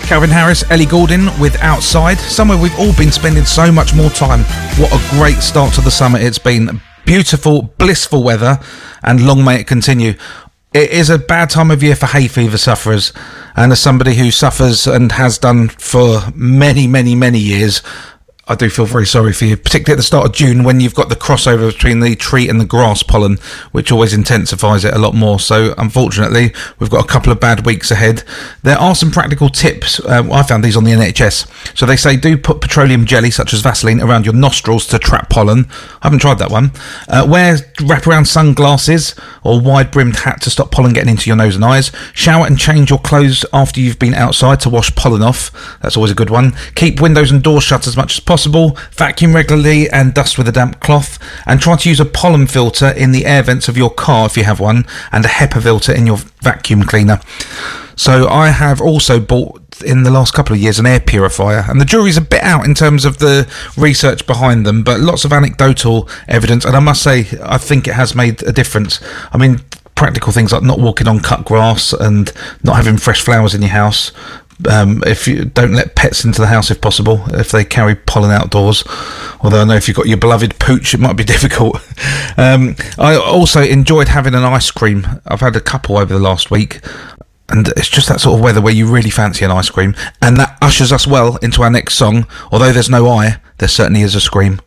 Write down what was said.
Calvin Harris, Ellie Goulding with Outside, somewhere we've all been spending so much more time. What a great start to the summer it's been. Beautiful, blissful weather, and long may it continue. It is a bad time of year for hay fever sufferers, and as somebody who suffers and has done for many, many, many years, I do feel very sorry for you, particularly at the start of June when you've got the crossover between the tree and the grass pollen, which always intensifies it a lot more. So unfortunately, we've got a couple of bad weeks ahead. There are some practical tips. I found these on the NHS. So they say do put petroleum jelly, such as Vaseline, around your nostrils to trap pollen. I haven't tried that one. Wear wraparound sunglasses or wide-brimmed hat to stop pollen getting into your nose and eyes. Shower and change your clothes after you've been outside to wash pollen off. That's always a good one. Keep windows and doors shut as much as possible. Vacuum regularly and dust with a damp cloth, and try to use a pollen filter in the air vents of your car if you have one, and a HEPA filter in your vacuum cleaner. So I have also bought in the last couple of years an air purifier, and the jury's a bit out in terms of the research behind them, but lots of anecdotal evidence, and I must say I think it has made a difference. I mean, practical things like not walking on cut grass and not having fresh flowers in your house. If you don't let pets into the house if possible, if they carry pollen outdoors, although I know if you've got your beloved pooch it might be difficult. I also enjoyed having an ice cream. I've had a couple over the last week, and it's just that sort of weather where you really fancy an ice cream, and that ushers us well into our next song. Although there's no I, there certainly is a scream.